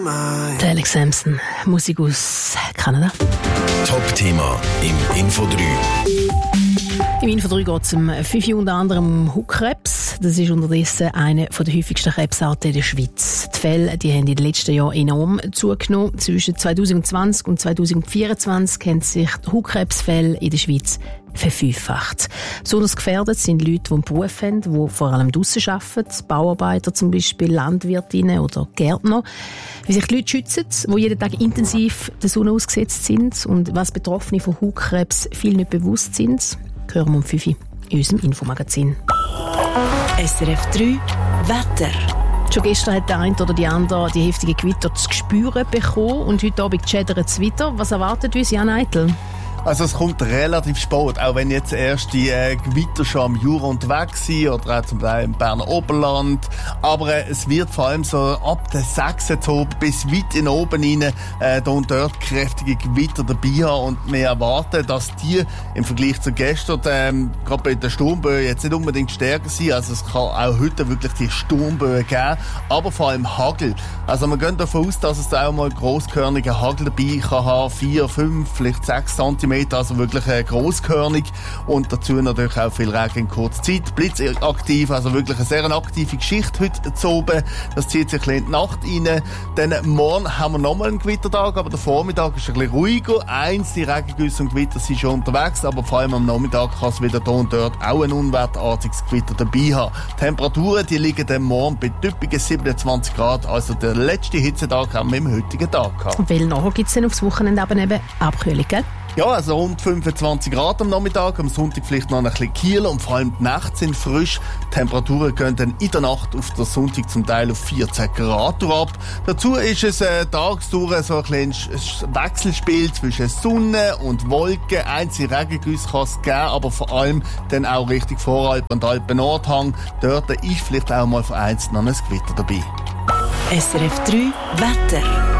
Der Alex Sampson, Musik aus Kanada. Top-Thema im Info 3. Im Info 3 geht es um 5 unter anderem um Hautkrebs. Das ist unterdessen eine der häufigsten Krebsarten in der Schweiz. Die Fälle die haben in den letzten Jahren enorm zugenommen. Zwischen 2020 und 2024 haben sich die Hautkrebsfälle in der Schweiz verfünffacht. Besonders gefährdet sind Leute, die einen Beruf haben, die vor allem draussen arbeiten, Bauarbeiter zum Beispiel, Landwirtinnen oder Gärtner. Wie sich die Leute schützen, die jeden Tag intensiv der Sonne ausgesetzt sind und was Betroffene von Hautkrebs viel nicht bewusst sind, hören wir um 5 Uhr in unserem Infomagazin. SRF 3 Wetter. Schon gestern hat der eine oder die andere die heftigen Gewitter zu spüren bekommen und heute Abend schädert es wieder. Was erwartet uns, Jan Eitel? Also es kommt relativ spät, auch wenn jetzt erst die Gewitter schon am Jura unterwegs sind oder auch zum Teil im Berner Oberland. Aber es wird vor allem so ab der 6. bis weit in oben rein da und dort kräftige Gewitter dabei haben. Und wir erwarten, dass die im Vergleich zu gestern, gerade bei den Sturmböen, jetzt nicht unbedingt stärker sind. Also es kann auch heute wirklich die Sturmböen geben, aber vor allem Hagel. Also wir gehen davon aus, dass es da auch mal grosskörnige Hagel dabei kann haben, 4, 5, vielleicht 6 cm. Also wirklich grosskörnig und dazu natürlich auch viel Regen in kurzer Zeit. Blitzaktiv, also wirklich eine sehr aktive Geschichte heute zu oben. Das zieht sich ein bisschen in die Nacht rein. Dann morgen haben wir nochmal einen Gewittertag, aber der Vormittag ist ein bisschen ruhiger. Die Regengüsse und Gewitter sind schon unterwegs, aber vor allem am Nachmittag kann es wieder da und dort auch ein unwetterartiges Gewitter dabei haben. Die Temperaturen die liegen dann morgen bei typischen 27 Grad, also der letzte Hitzetag haben wir im heutigen Tag gehabt. Weil nachher gibt es dann aufs Wochenende aber eben Abkühlung, gell? Ja, also rund 25 Grad am Nachmittag, am Sonntag vielleicht noch ein bisschen kühler und vor allem die Nächte sind frisch. Die Temperaturen gehen dann in der Nacht auf der Sonntag zum Teil auf 14 Grad ab. Dazu ist es tagsdurch so ein kleines Wechselspiel zwischen Sonne und Wolken. Einzelne Regengüsse kann es geben, aber vor allem dann auch Richtung Voralpen und Alpen-Nordhang. Dort ist vielleicht auch mal vereinzelt noch ein Gewitter dabei. SRF 3 Wetter.